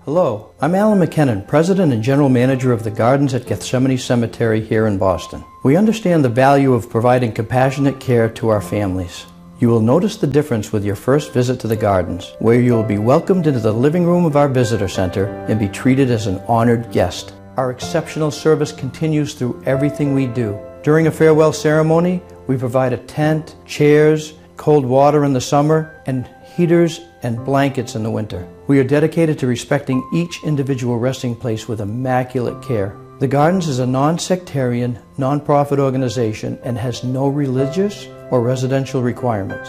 Hello, I'm Alan McKinnon, President and General Manager of the Gardens at Gethsemane Cemetery here in Boston. We understand the value of providing compassionate care to our families. You will notice the difference with your first visit to the Gardens, where you will be welcomed into the living room of our visitor center and be treated as an honored guest. Our exceptional service continues through everything we do. During a farewell ceremony, we provide a tent, chairs, cold water in the summer, and heaters and blankets in the winter. We are dedicated to respecting each individual resting place with immaculate care. The Gardens is a non-sectarian, non-profit organization and has no religious or residential requirements.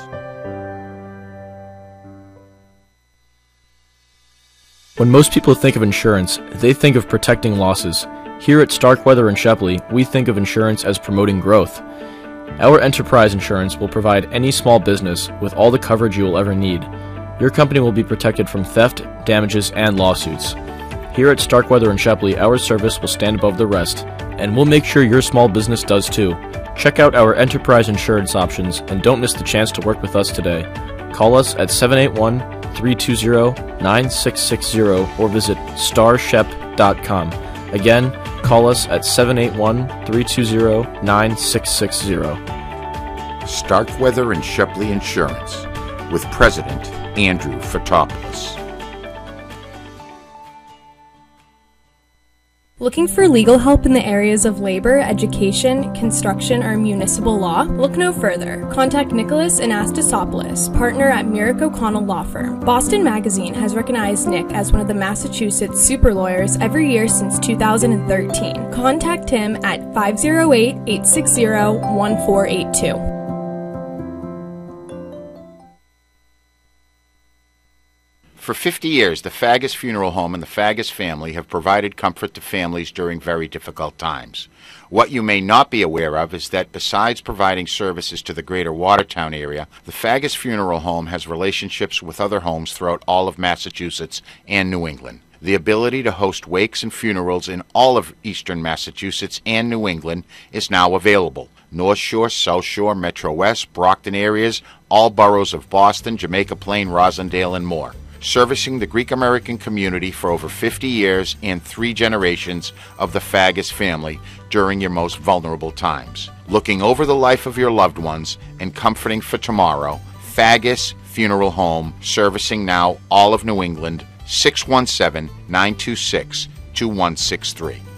When most people think of insurance, they think of protecting losses. Here at Starkweather and Shepley, we think of insurance as promoting growth. Our enterprise insurance will provide any small business with all the coverage you will ever need. Your company will be protected from theft, damages, and lawsuits. Here at Starkweather and Shepley, our service will stand above the rest, and we'll make sure your small business does too. Check out our enterprise insurance options and don't miss the chance to work with us today. Call us at 781-320-9660 or visit starshep.com. Again, call us at 781-320-9660. Starkweather and Shepley Insurance with President Andrew Fotopoulos. Looking for legal help in the areas of labor, education, construction, or municipal law? Look no further. Contact Nicholas and Astasopoulos, partner at Merrick O'Connell Law Firm. Boston Magazine has recognized Nick as one of the Massachusetts super lawyers every year since 2013. Contact him at 508-860-1482. For 50 years, the Fagus Funeral Home and the Fagus family have provided comfort to families during very difficult times. What you may not be aware of is that besides providing services to the greater Watertown area, the Fagus Funeral Home has relationships with other homes throughout all of Massachusetts and New England. The ability to host wakes and funerals in all of eastern Massachusetts and New England is now available. North Shore, South Shore, Metro West, Brockton areas, all boroughs of Boston, Jamaica Plain, Rosendale, and more. Servicing the Greek American community for over 50 years and 3 generations of the Fagus family during your most vulnerable times. Looking over the life of your loved ones and comforting for tomorrow, Fagus Funeral Home, servicing now all of New England, 617-926-2163.